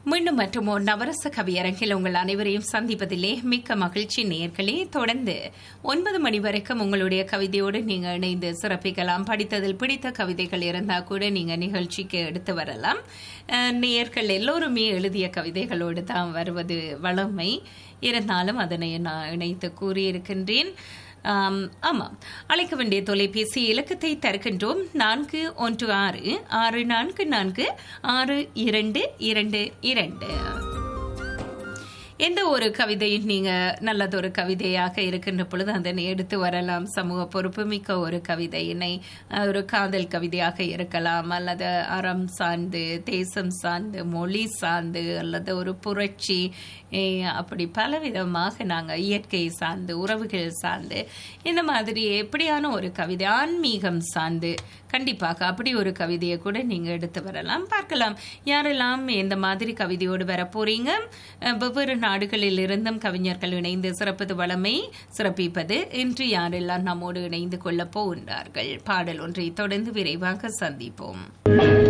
மீண்டும் மற்றும் ஒரு நவரச கவியரங்கில் உங்கள் அனைவரையும் சந்திப்பதிலே மிக்க மகிழ்ச்சி. நேயர்களே, தொடர்ந்து 9 மணி வரைக்கும் உங்களுடைய கவிதையோடு நீங்க இணைந்து சிறப்பிக்கலாம். படித்ததில் பிடித்த கவிதைகள் இருந்தால் கூட நீங்க நிகழ்ச்சிக்கு எடுத்து வரலாம். நேயர்கள் எல்லோருமே எழுதிய கவிதைகளோடு தான் வருவது வழமை. இருந்தாலும் அதனை நான் இணைத்து கூறியிருக்கின்றேன். ஆமாம், அழைக்க வேண்டிய தொலைபேசி இலக்கத்தை தருகின்றோம். 4164446222. எந்த ஒரு கவிதையும் நீங்க நல்லதொரு கவிதையாக இருக்கின்ற பொழுது அதனை எடுத்து வரலாம். சமூக பொறுப்புமிக்க ஒரு கவிதையினை ஒரு காதல் கவிதையாக இருக்கலாம், அல்லது அறம் சார்ந்து, தேசம் சார்ந்து, மொழி சார்ந்து, அல்லது ஒரு புரட்சி, அப்படி பலவிதமாக நாங்கள் இயற்கை சார்ந்து, உறவுகள் சார்ந்து, இந்த மாதிரி எப்படியான ஒரு கவிதை, ஆன்மீகம் சார்ந்து, கண்டிப்பாக அப்படி ஒரு கவிதையை கூட நீங்க எடுத்து வரலாம். பார்க்கலாம் யாரெல்லாம் எந்த மாதிரி கவிதையோடு வர போறீங்க. வெவ்வேறு நாடுகளில் இருந்தும் கவிஞர்கள் இணைந்து சிறப்பது வளமை சிறப்பிப்பது. இன்று யாரெல்லாம் நம்மோடு இணைந்து கொள்ள போகின்றார்கள்? பாடல் ஒன்றை தொடர்ந்து விரைவாக சந்திப்போம்.